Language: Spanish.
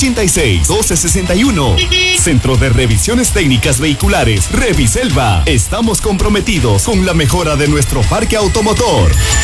486-1261. Centro de Revisiones Técnicas Vehiculares, Reviselva. Estamos comprometidos con la mejora de nuestro parque automotor.